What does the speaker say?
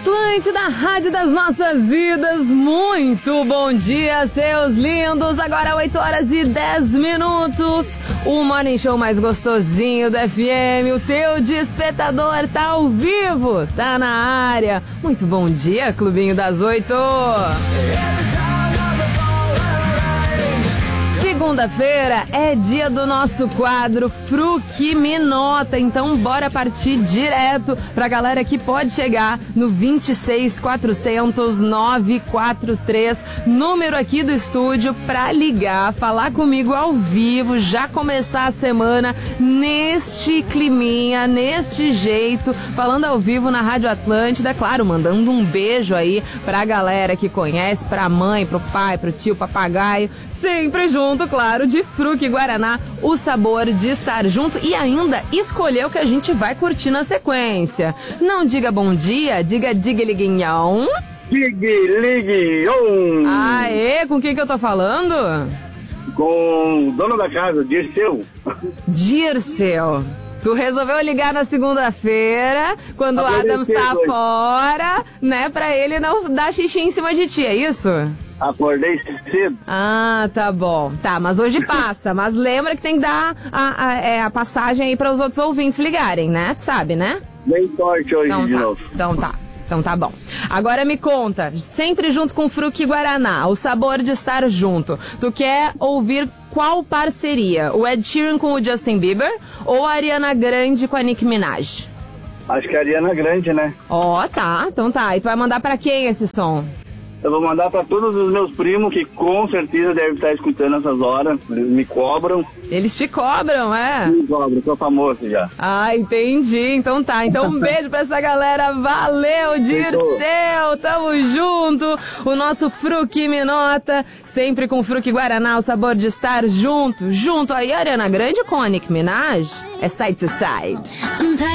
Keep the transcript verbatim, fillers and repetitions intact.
Atlântida, rádio das nossas vidas. Muito bom dia, seus lindos. Agora oito horas e dez minutos. O morning show mais gostosinho do F M. O teu despertador tá ao vivo, tá na área. Muito bom dia, Clubinho das Oito. Segunda-feira é dia do nosso quadro Fruque Me Nota, então bora partir direto pra galera que pode chegar no vinte e seis quatrocentos, novecentos e quarenta e três, número aqui do estúdio pra ligar, falar comigo ao vivo, já começar a semana neste climinha, neste jeito, falando ao vivo na Rádio Atlântida, claro, mandando um beijo aí pra galera que conhece, pra mãe, pro pai, pro tio, papagaio, sempre junto, claro, de Fruque Guaraná, o sabor de estar junto e ainda escolher o que a gente vai curtir na sequência. Não diga bom dia, diga diga-liguinhão. Diga-liguinhão. Aê, com quem que eu tô falando? Com o dono da casa, Dirceu. Dirceu. Tu resolveu ligar na segunda-feira, quando o Adams tá fora, né, pra ele não dar xixi em cima de ti, é isso? Acordei cedo. Ah, tá bom. Tá, mas hoje passa. Mas lembra que tem que dar a, a, é, a passagem aí para os outros ouvintes ligarem, né? Tu sabe, né? Bem forte hoje então, de tá. novo. Então tá. Então tá bom. Agora me conta, sempre junto com Fruque Guaraná, o sabor de estar junto. Tu quer ouvir qual parceria? O Ed Sheeran com o Justin Bieber ou a Ariana Grande com a Nicki Minaj? Acho que a Ariana Grande, né? Ó, oh, tá. Então tá. E tu vai mandar pra quem esse som? Eu vou mandar pra todos os meus primos que com certeza devem estar escutando essas horas. Eles me cobram. Eles te cobram, é? Me cobram, sou famoso já. Ah, entendi. Então tá. Então um beijo pra essa galera. Valeu, Dirceu. Tamo junto. O nosso Fruque Me Nota, sempre com Fruque Guaraná, o sabor de estar junto. Junto aí, Ariana Grande com a Nicki Minaj. É side to side.